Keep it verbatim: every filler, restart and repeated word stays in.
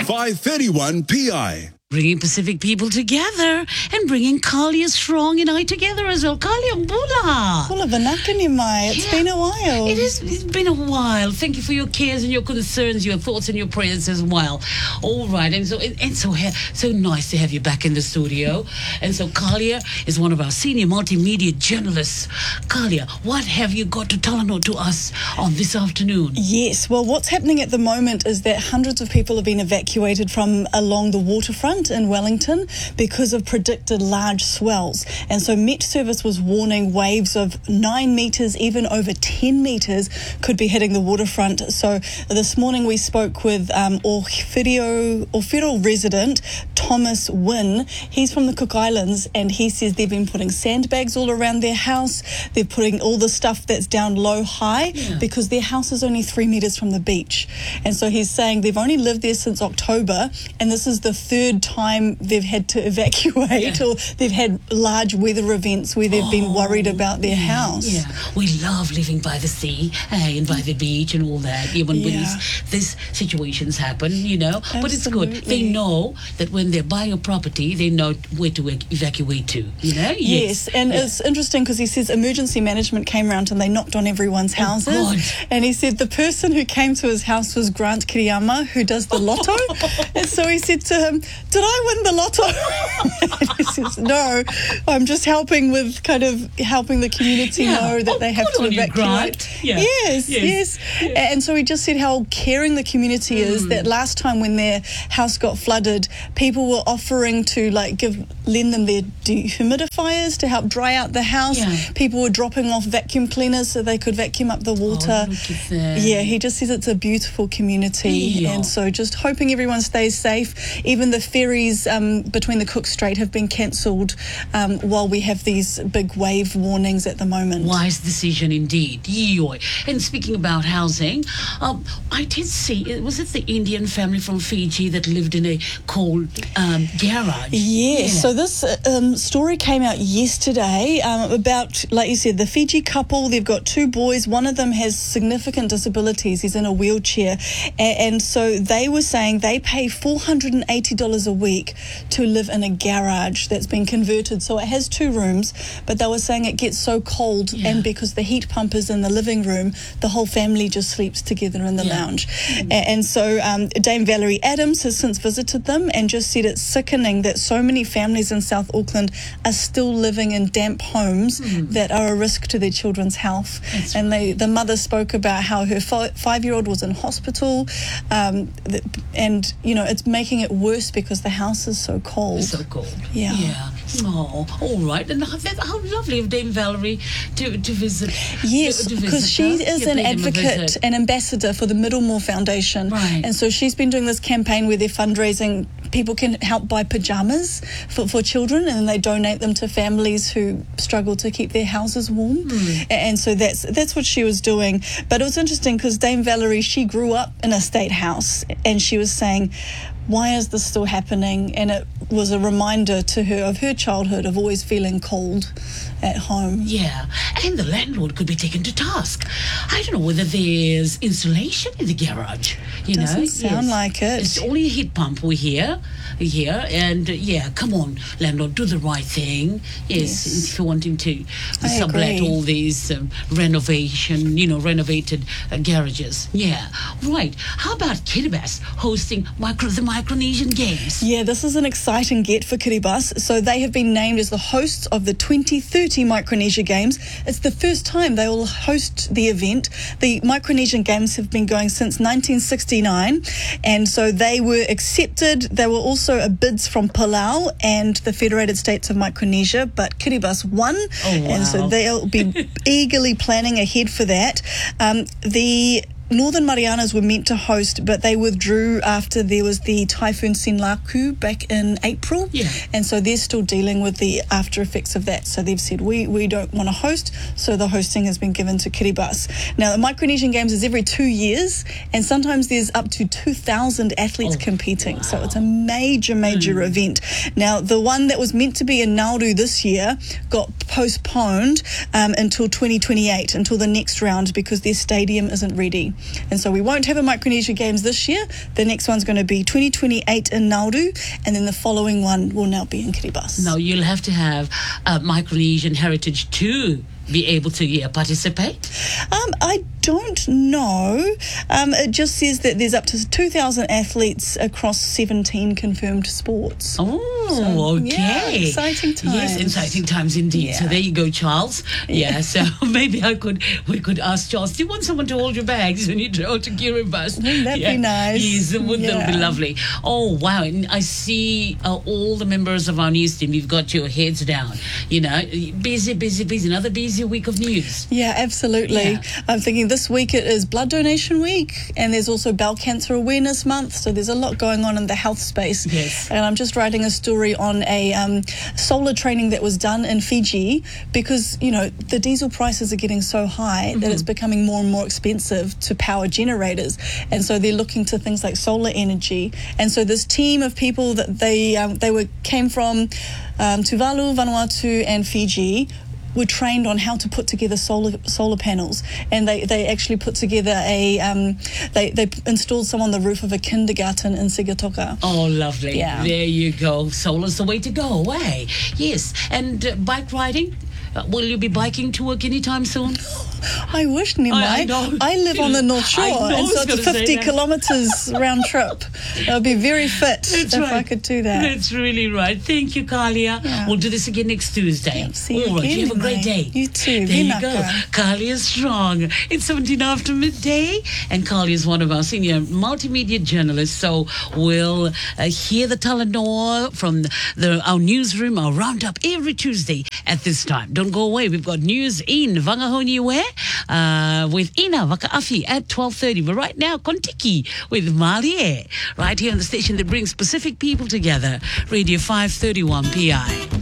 five thirty-one P I. Bringing Pacific people together and bringing Kalia Strong and I together as well. Kalia Bula. Bula vanaka ni mai. It's Yeah. been a while. It is, it's been a while. Thank you for your cares and your concerns, your thoughts and your prayers as well. All right. And so, and so, so nice to have you back in the studio. And so Kalia is one of our senior multimedia journalists. Kalia, what have you got to talanoa to us on this afternoon? Yes, well, what's happening at the moment is that hundreds of people have been evacuated from along the waterfront in Wellington because of predicted large swells. And so Met Service was warning waves of nine metres, even over ten metres, could be hitting the waterfront. So this morning we spoke with um, Ōwhiro, Ōwhiro resident Thomas Wynn. He's from the Cook Islands, and he says they've been putting sandbags all around their house. They're putting all the stuff that's down low high Yeah. because their house is only three metres from the beach. And so he's saying they've only lived there since October, and this is the third time they've had to evacuate, Yeah. or they've had large weather events where they've been worried about their house. Yeah, we love living by the sea eh, and by the beach and all that. Even when Yeah. these, these situations happen, you know. But it's good. They Absolutely. know that when they're buying a property, they know where to ev- evacuate to, you know? Yes, and Yeah. it's interesting because he says emergency management came around and they knocked on everyone's houses. God. And he said the person who came to his house was Grant Kiriyama, who does the lotto. And so he said to him, "Did I win the lotto?" And he says, "No, I'm just helping with kind of helping the community Yeah. know that Oh, they have good to on you, evacuate." Grant. Yeah. Yes, Yes. yes, And so he just said how caring the community is, Mm. that last time when their house got flooded, people were offering to like give lend them their dehumidifiers to help dry out the house. Yeah. People were dropping off vacuum cleaners so they could vacuum up the water. Oh, look at that. Yeah, he just says it's a beautiful community. Yeah. And so just hoping everyone stays safe. Even the ferries um, between the Cook Strait have been cancelled um, while we have these big wave warnings at the moment. Wise decision indeed. Yoy. And speaking about housing, um, I did see, was it the Indian family from Fiji that lived in a cold um, garage? Yes, Yeah. so this um, story came out yesterday um, about, like you said, the Fiji couple. They've got two boys. One of them has significant disabilities. He's in a wheelchair. And, and so they were saying they pay four hundred eighty dollars a week to live in a garage that's been converted. So it has two rooms, but they were saying it gets so cold, Yeah. and because the heat pump is in the living room, the whole family just sleeps together in the Yeah. lounge. A- And so um, Dame Valerie Adams has since visited them and just said it's sickening that so many families in South Auckland are still living in damp homes that are a risk to their children's health. That's and they, the mother spoke about how her fi- five-year-old was in hospital, um, th- and you know it's making it worse because the house is so cold. So cold. Yeah. Yeah. Oh, all right. And how, how lovely of Dame Valerie to, to visit. Yes, to- to because visit she her. is Yeah, an pay them a advocate, visit. an ambassador for the Middlemore Foundation. Right. And so she's been doing this campaign where they're fundraising. People can help buy pyjamas for, for children, and they donate them to families who struggle to keep their houses warm. Hmm. A- And so that's that's what she was doing. But it was interesting because Dame Valerie, she grew up in a state house, and she was saying, why is this still happening? And it was a reminder to her of her childhood of always feeling cold at home. Yeah, and the landlord could be taken to task. I don't know whether there's insulation in the garage. You Doesn't know, sound Yes. like it. It's only a heat pump we hear here, and uh, yeah, come on, landlord, do the right thing. Yes, Yes. if you're wanting to I sublet agree. all these um, renovation, you know, renovated uh, garages. Yeah, right. How about Kiribati hosting micro the Micronesian Games? Yeah, this is an exciting get for Kiribati. So they have been named as the hosts of the twenty thirty Micronesia Games. It's the first time they will host the event. The Micronesian Games have been going since nineteen sixty-nine, and so they were accepted. They were also a bids from Palau and the Federated States of Micronesia, but Kiribati won, Oh, and so wow. they'll be eagerly planning ahead for that. Um, the Northern Marianas were meant to host, but they withdrew after there was the Typhoon Senlaku back in April. Yeah. And so they're still dealing with the after effects of that. So they've said, we, we don't want to host, so the hosting has been given to Kiribati. Now, the Micronesian Games is every two years, and sometimes there's up to two thousand athletes Oh, competing. wow. So it's a major, major Mm. event. Now, the one that was meant to be in Nauru this year got postponed um, until twenty twenty-eight, until the next round, because their stadium isn't ready. And so we won't have a Micronesia Games this year. The next one's going to be twenty twenty-eight in Nauru, and then the following one will now be in Kiribati. No, you'll have to have uh, Micronesian heritage to be able to yeah, participate? Um, I don't know. Um, it just says that there's up to two thousand athletes across seventeen confirmed sports. Oh, So, okay. yeah, exciting times. Yes, exciting times indeed. Yeah. So there you go, Charles. Yeah, Yeah. so maybe I could we could ask Charles, do you want someone to hold your bags when you travel to Kiribati? Wouldn't that be nice? Yes, wouldn't that be Yeah. lovely? Oh, wow. And I see uh, all the members of our news team, you've got your heads down. You know, busy, busy, busy. Another busy week of news. Yeah, absolutely. Yeah. I'm thinking this week it is Blood Donation Week, and there's also Bowel Cancer Awareness Month, so there's a lot going on in the health space. Yes. And I'm just writing a story on a um, solar training that was done in Fiji, because, you know, the diesel prices are getting so high mm-hmm. that it's becoming more and more expensive to power generators, and so they're looking to things like solar energy. And so this team of people that they um, they were came from um, Tuvalu, Vanuatu and Fiji were trained on how to put together solar solar panels, and they, they actually put together a um, they they installed some on the roof of a kindergarten in Sigatoka. Oh, lovely. Yeah. There you go. Solar's the way to go. Hey, yes. And uh, bike riding? Uh, will you be biking to work anytime soon? I wish, Nimai. I- I know. I live on the North Shore, I know, I and was so it's gonna say fifty that. kilometres round trip. I'll be very fit That's if right. I could do that. That's really right. Thank you, Kalia. Yeah. We'll do this again next Tuesday. Yep, see you All right. again, You have a great mate. day. You too. There you go. Vinaka. Kalia Strong. It's seventeen after midday, and Kalia is one of our senior multimedia journalists. So we'll uh, hear the Talanoa from the, our newsroom, our roundup every Tuesday at this time. Don't go away. We've got news in Wangahoniwe uh, with Ina Wakaafi at twelve thirty. But right now, Kontiki with Malie, right here on the station that brings Pacific people together. Radio five thirty-one P I.